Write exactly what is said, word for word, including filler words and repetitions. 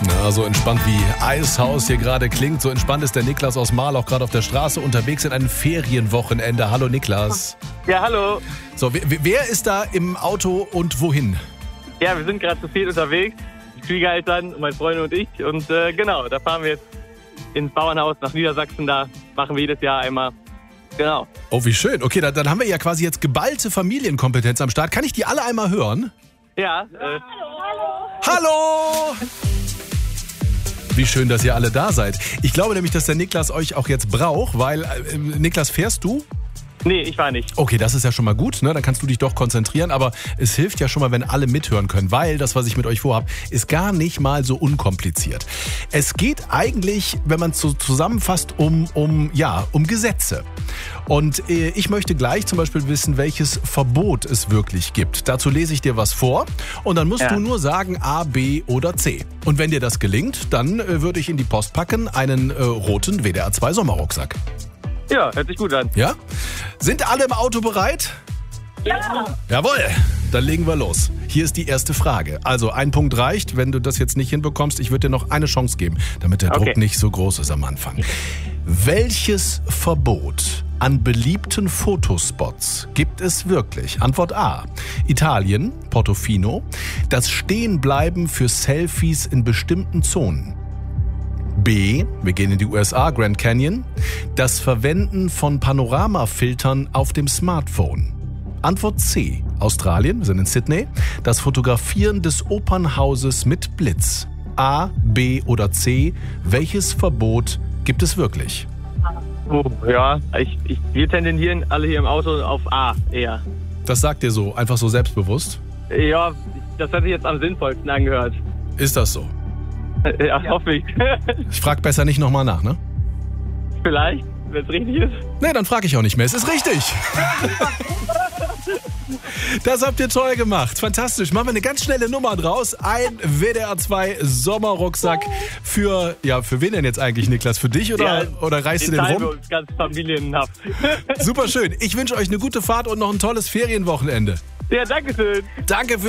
Na, so entspannt wie Eishaus hier gerade klingt, so entspannt ist der Niklas aus Marl auch gerade auf der Straße unterwegs in einem Ferienwochenende. Hallo Niklas. Ja, hallo. So, wer, wer ist da im Auto und wohin? Ja, wir sind gerade zu viel unterwegs. Die Schwiegereltern, meine Freunde und ich. Und äh, genau, da fahren wir jetzt ins Bauernhaus nach Niedersachsen. Da machen wir jedes Jahr einmal. Genau. Oh, wie schön. Okay, dann, dann haben wir ja quasi jetzt geballte Familienkompetenz am Start. Kann ich die alle einmal hören? Ja. Äh, Hallo! Wie schön, dass ihr alle da seid. Ich glaube nämlich, dass der Niklas euch auch jetzt braucht, weil, äh, Niklas, fährst du? nee, ich war nicht. Okay, das ist ja schon mal gut, ne? Dann kannst du dich doch konzentrieren, aber es hilft ja schon mal, wenn alle mithören können, weil das, was ich mit euch vorhabe, ist gar nicht mal so unkompliziert. Es geht eigentlich, wenn man es so zusammenfasst, um, um, ja, um Gesetze. Und äh, ich möchte gleich zum Beispiel wissen, welches Verbot es wirklich gibt. Dazu lese ich dir was vor und dann musst Ja. du nur sagen A, B oder C. Und wenn dir das gelingt, dann äh, würde ich in die Post packen einen äh, roten W D R zwei Sommerrucksack. Ja, hört sich gut an. Ja? Sind alle im Auto bereit? Ja. Jawohl, dann legen wir los. Hier ist die erste Frage. Also ein Punkt reicht, wenn du das jetzt nicht hinbekommst. Ich würde dir noch eine Chance geben, damit der Okay. Druck nicht so groß ist am Anfang. Welches Verbot an beliebten Fotospots gibt es wirklich? Antwort A. Italien, Portofino. Das Stehenbleiben für Selfies in bestimmten Zonen. B. Wir gehen in die U S A, Grand Canyon. Das Verwenden von Panoramafiltern auf dem Smartphone. Antwort C. Australien, wir sind in Sydney. Das Fotografieren des Opernhauses mit Blitz. A, B oder C. Welches Verbot gibt es wirklich? Oh, ja, ich, ich, wir tendieren alle hier im Auto auf A eher. Das sagt ihr so, einfach so selbstbewusst? Ja, das hat sich jetzt am sinnvollsten angehört. Ist das so? Ja, hoffe ich. Ich frage besser nicht nochmal nach, ne? Vielleicht, wenn es richtig ist. Nee, dann frage ich auch nicht mehr. Es ist richtig. Das habt ihr toll gemacht. Fantastisch. Machen wir eine ganz schnelle Nummer draus. Ein W D R zwei Sommerrucksack für, ja, für wen denn jetzt eigentlich, Niklas? Für dich oder, Ja, oder reißt du Den den teilen wir rum? uns ganz familienhaft. Super schön. Ich wünsche euch eine gute Fahrt und noch ein tolles Ferienwochenende. Ja, danke schön. Danke für